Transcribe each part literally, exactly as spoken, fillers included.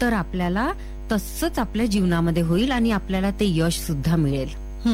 तर आपल्याला तसंच आपल्या जीवनामध्ये होईल आणि आपल्याला ते यश सुद्धा मिळेल.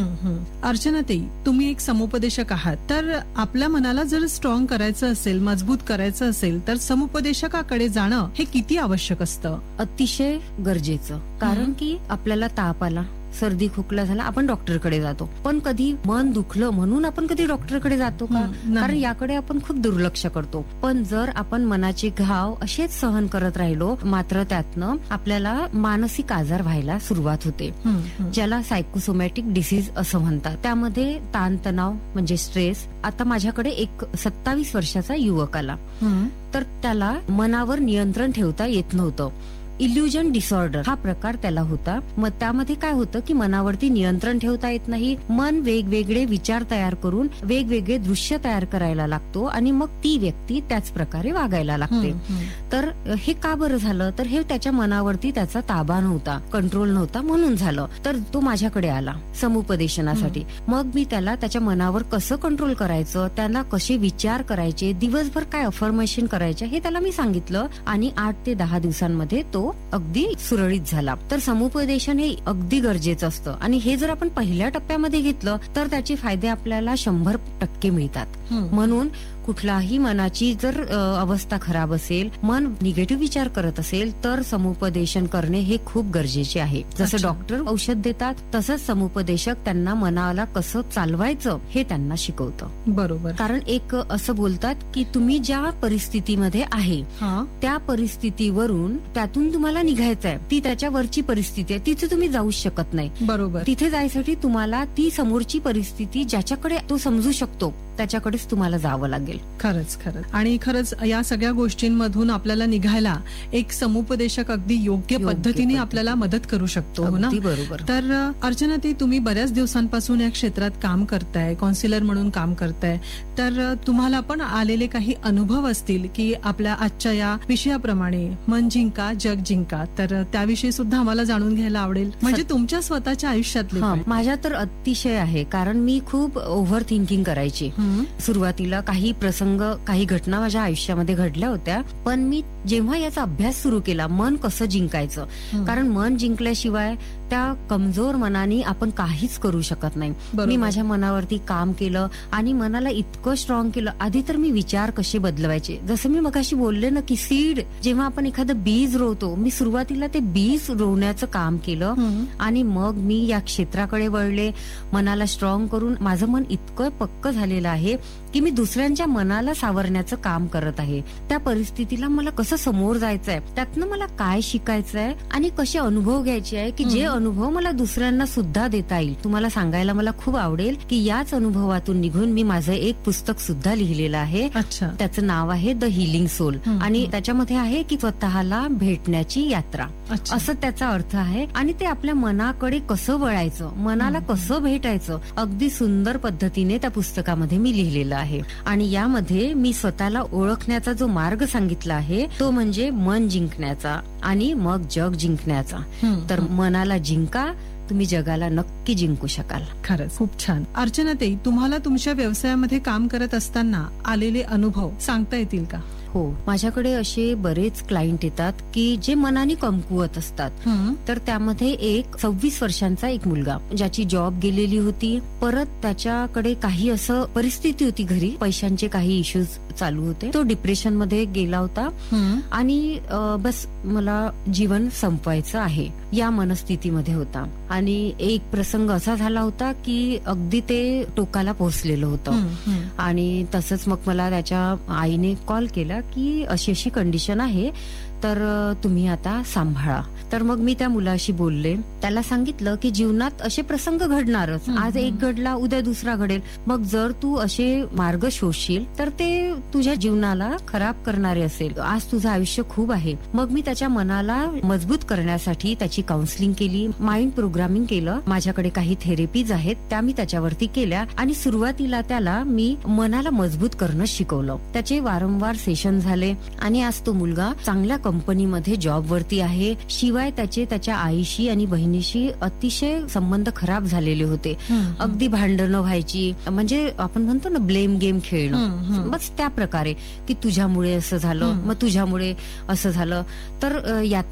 अर्चना ताई, तुम्ही एक समुपदेशक आहात, तर आपल्या मनाला जर स्ट्रॉंग करायचं असेल, मजबूत करायचं असेल, तर समुपदेशकाकडे जाणं हे किती आवश्यक असतं? अतिशय गरजेचं. कारण की आपल्याला ताप आला, सर्दी खोकला झाला, आपण डॉक्टरकडे जातो. पण कधी मन दुखलं म्हणून आपण कधी डॉक्टरकडे जातो का? कारण याकडे आपण खूप दुर्लक्ष करतो. पण जर आपण मनाचे घाव असेच सहन करत राहिलो, मात्र त्यातनं आपल्याला मानसिक आजार व्हायला सुरुवात होते, ज्याला सायकोसोमॅटिक डिसीज असं म्हणतात. त्यामध्ये ताणतणाव म्हणजे स्ट्रेस. आता माझ्याकडे एक सत्तावीस वर्षाचा युवक आला, तर त्याला मनावर नियंत्रण ठेवता येत नव्हतं. इल्युजन डिसऑर्डर हा प्रकार त्याला होता. मग त्यामध्ये काय होतं की मनावरती नियंत्रण ठेवता येत नाही. मन वेगवेगळे विचार तयार करून वेगवेगळे दृश्य तयार करायला लागतो आणि मग ती व्यक्ती त्याच प्रकारे वागायला लागते. तर हे का बरं झालं? तर हे त्याच्या मनावरती त्याचा ताबा नव्हता, कंट्रोल नव्हता, म्हणून झालं. तर तो माझ्याकडे आला समुपदेशनासाठी. मग मी त्याला त्याच्या मनावर कसं कंट्रोल करायचं, त्याला कसे विचार करायचे, दिवसभर काय अफर्मेशन करायचे हे त्याला मी सांगितलं आणि आठ ते दहा दिवसांमध्ये तो अगदी सुरळीत झाला. तर समुपदेशन हे अगदी गरजेचं असतं आणि हे जर आपण पहिल्या टप्प्यामध्ये घेतलं तर त्याचे फायदे आपल्याला शंभर टक्के मिळतात. म्हणून कुठलाही मनाची जर अवस्था खराब असेल, मन निगेटिव्ह विचार करत असेल, तर समुपदेशन करणे हे खूप गरजेचे आहे. जसं डॉक्टर औषध देतात तसंच समुपदेशक त्यांना मनाला कसं चालवायचं हे त्यांना शिकवतं. बरोबर. कारण एक असं बोलतात की तुम्ही ज्या परिस्थितीमध्ये आहे त्या परिस्थितीवरून त्यातून तुम्हाला निघायचंय, ती त्याच्यावरची परिस्थिती आहे, तिथे तुम्ही जाऊ शकत नाही. बरोबर. तिथे जायसाठी तुम्हाला ती समोरची परिस्थिती ज्याच्याकडे तो समजू शकतो त्याच्याकडेच तुम्हाला जावं लागेल. खरंच खरंच. आणि खरंच या सगळ्या गोष्टींमधून आपल्याला निघायला एक समुपदेशक अगदी योग्य पद्धतीने आपल्याला मदत करू शकतो, हो ना? बरोबर. तर अर्चना ताई, तुम्ही बऱ्याच दिवसांपासून या क्षेत्रात काम करताय, काउन्सिलर म्हणून काम करताय, तर तुम्हाला पण आलेले काही अनुभव असतील की आपल्या आजच्या या विषयाप्रमाणे मन जिंका जग जिंका, तर त्याविषयी सुद्धा आम्हाला जाणून घ्यायला आवडेल. म्हणजे तुमच्या स्वतःच्या आयुष्यातले. माझ्या तर अतिशय आहे, कारण मी खूप ओव्हर थिंकिंग करायची. सुरुवातीला काही प्रसंग, काही घटना माझ्या आयुष्यामध्ये घडल्या होत्या, पण मी जेव्हा याचा अभ्यास सुरू केला, मन कसं जिंकायचं, कारण मन जिंकल्याशिवाय त्या कमजोर मनाने आपण काहीच करू शकत नाही. मी माझ्या मनावरती काम केलं आणि मनाला इतकं स्ट्रॉंग केलं. आधी तर मी विचार कसे बदलवायचे, जसं मी मगाशी बोलले ना की सीड, जेव्हा आपण एखादं बीज रोवतो, मी सुरुवातीला ते बीज रोवण्याचं काम केलं आणि मग मी या क्षेत्राकडे वळले. मनाला स्ट्रॉंग करून माझं मन इतकं पक्क झालेलं आहे की मी दुसऱ्यांच्या मनाला सावरण्याचं काम करत आहे. त्या परिस्थितीला मला कसं समोर जायचंय, त्यातनं मला काय शिकायचंय आणि कसे अनुभव घ्यायचे आहे की जे अनुभव मला दुसऱ्यांना सुद्धा देता येईल. तुम्हाला सांगायला मला खूप आवडेल की याच अनुभवातून निघून मी माझं एक पुस्तक सुद्धा लिहिलेलं आहे. त्याचं नाव आहे द हिलिंग सोल आणि त्याच्यामध्ये आहे की स्वतःला भेटण्याची यात्रा, असं त्याचा अर्थ आहे. आणि ते आपल्या मनाकडे कसं वळायचं, मनाला कसं भेटायचं, अगदी सुंदर पद्धतीने त्या पुस्तकामध्ये मी लिहिलेलं आहे. आणि यामध्ये मी स्वतःला ओळखण्याचा जो मार्ग सांगितला आहे तो म्हणजे मन जिंकण्याचा आणि मग जग जिंकण्याचा. तर मनाला जिंका, तुम्ही जगाला नक्की जिंकू शकाल. खरंच खूप छान. अर्चना ताई, तुम्हाला तुमच्या व्यवसायामध्ये काम करत असताना आलेले अनुभव सांगता येतील का? हो, माझ्याकडे असे बरेच क्लायंट येतात की जे मनाने कमकुवत असतात. तर त्यामध्ये एक सव्वीस वर्षांचा एक मुलगा, ज्याची जॉब गेलेली होती, परत त्याच्याकडे काही असं परिस्थिती होती घरी, पैशांचे काही इश्यूज चालू होते, तो डिप्रेशन मध्ये गेला होता आणि बस मला जीवन संपवायचं आहे या मनस्थितीमध्ये होता. आणि एक प्रसंग असा झाला होता की अगदी ते टोकाला पोहोचलेलं होतं. आणि तसंच मग मला त्याच्या आईने कॉल केला की अशी अशी कंडिशन आहे, तर तुम्ही आता सांभाळा. तर मग मी त्या मुलाशी बोलले, त्याला सांगितलं की जीवनात असे प्रसंग घडणारच, आज एक घडला उद्या दुसरा घडेल. मग जर तू असे मार्ग शोधशील तर ते तुझ्या जीवनाला खराब करणारे असेल. आज तुझं आयुष्य खूप आहे. मग मी त्याच्या मनाला मजबूत करण्यासाठी त्याची काउन्सिलिंग केली, माइंड प्रोग्रामिंग केलं. माझ्याकडे काही थेरपीज आहेत त्या मी त्याच्यावरती केल्या आणि सुरुवातीला त्याला मी मनाला मजबूत करणं शिकवलं. त्याचे वारंवार सेशन झाले आणि आज तो मुलगा चांगल्या कंपनीमध्ये जॉब वरती आहे. शिवाय त्याचे त्याच्या आईशी आणि बहिणीशी अतिशय संबंध खराब झालेले होते. अगदी भांडणं व्हायची, म्हणजे आपण म्हणतो ना ब्लेम गेम खेळणं, बस त्या प्रकारे की तुझ्यामुळे असं झालं, मग तुझ्यामुळे असं झालं. तर यात